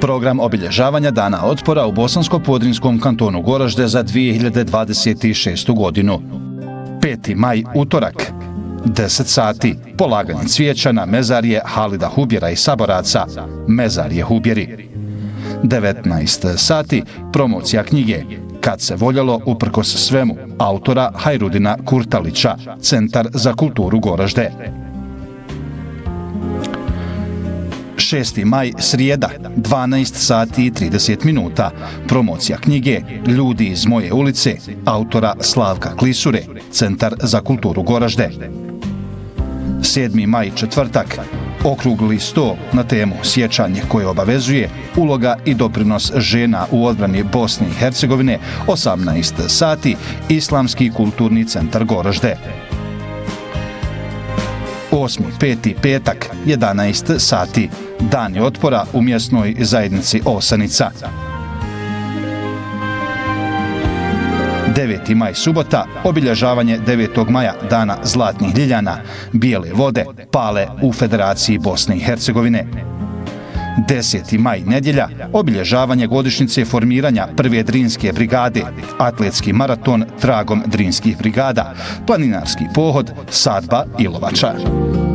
Program obilježavanja Dana otpora u Bosansko-Podrinjskom kantonu Goražde za 2026. godinu. 5. maj, utorak, 10 sati, polaganje cvijeća na mezarje Halida Hubjera i saboraca, Mezarje Hubjeri. 19 sati, promocija knjige Kad se voljelo uprkos svemu, autora Hajrudina Kurtalića, Centar za kulturu Goražde. 6. maj, srijeda, 12 sati i 30 minuta, promocija knjige Ljudi iz moje ulice, autora Slavka Klisure, Centar za kulturu Goražde. 7. maj, četvrtak, okrugli sto na temu sjećanje koje obavezuje, uloga i doprinos žena u odbrani Bosne i Hercegovine, 18 sati, Islamski kulturni centar Goražde. 8.5. petak, 11 sati, Dani otpora u mjesnoj zajednici Osanica. 9. maj, subota, obilježavanje 9. maja, Dana zlatnih ljiljana, bijele vode pale u Federaciji Bosne i Hercegovine. 10. maj, nedjelja, obilježavanje godišnjice formiranja prve Drinske brigade, atletski maraton tragom Drinskih brigada, planinarski pohod Sadba Ilovača.